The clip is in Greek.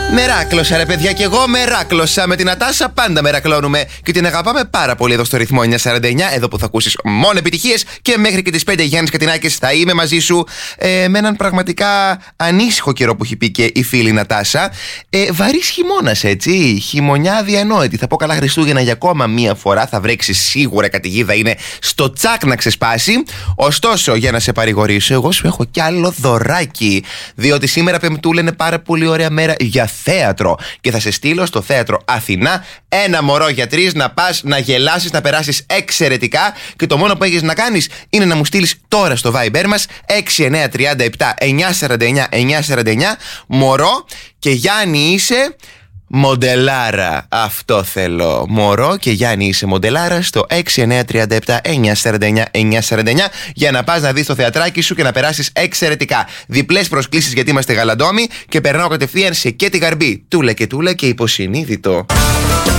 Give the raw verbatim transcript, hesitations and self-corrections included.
Μεράκλωσα ρε παιδιά, και εγώ μεράκλωσα. Με την Νατάσα πάντα μερακλώνουμε και την αγαπάμε πάρα πολύ εδώ στο ρυθμό εννιακόσια σαράντα εννιά. Εδώ που θα ακούσεις μόνο επιτυχίες και μέχρι και τις πέντε Γιάννης Κατινάκης θα είμαι μαζί σου. Ε, με έναν πραγματικά ανήσυχο καιρό που έχει πει και η φίλη Νατάσα. Ε, βαρύς χειμώνας, έτσι. Χειμωνιά αδιανόητη. Θα πω καλά Χριστούγεννα για ακόμα μία φορά. Θα βρέξει σίγουρα, η καταιγίδα είναι στο τσάκ να ξεσπάσει. Ωστόσο, για να σε παρηγορήσω, εγώ σου έχω κι άλλο δωράκι. Διότι σήμερα Πεμπτούλα είναι πάρα πολύ ωραία μέρα για θέατρο. Και θα σε στείλω στο θέατρο Αθηνά ένα μωρό για τρεις να πας να γελάσεις, να περάσεις εξαιρετικά. Και το μόνο που έχεις να κάνεις είναι να μου στείλεις τώρα στο Viber μας έξι εννιά τρία επτά εννιά σαράντα εννιά εννιά σαράντα εννιά μωρό και Γιάννη είσαι μοντελάρα. Αυτό θέλω. Μωρό και Γιάννη είσαι μοντελάρα στο έξι εννιά τρία επτά εννιά σαράντα εννιά εννιά σαράντα εννιά για να πας να δεις το θεατράκι σου και να περάσεις εξαιρετικά. Διπλές προσκλήσεις γιατί είμαστε γαλαντόμοι και περνάω κατευθείαν σε και τη Γαρμπή. Τούλα και τούλα και υποσυνείδητο.